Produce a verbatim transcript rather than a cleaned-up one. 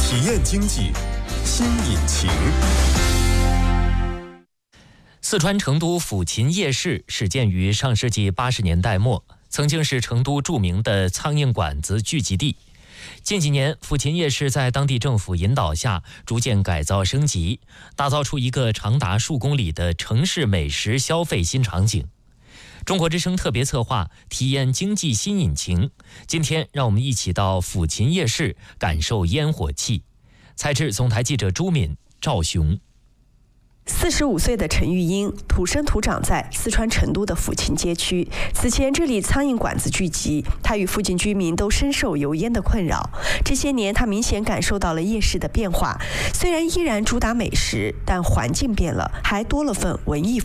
体验经济新引擎。 四川成都抚琴夜市始建于上世纪八十年代末，曾经是成都著名的苍蝇馆子聚集地。近几年，抚琴夜市在当地政府引导下逐渐改造升级，打造出一个长达数公里的城市美食消费新场景。中国之声特别策划体验经济新引擎，今天让我们一起到抚琴夜市感受烟火气。采制总台记者朱敏、赵雄。 四十五岁的陈玉英土生土长在四川成都的抚琴街区，此前这里苍蝇馆子聚集，他与附近居民都深受油烟的困扰。这些年，他明显感受到了夜市的变化，虽然依然主打美食，但环境变了，还多了份文艺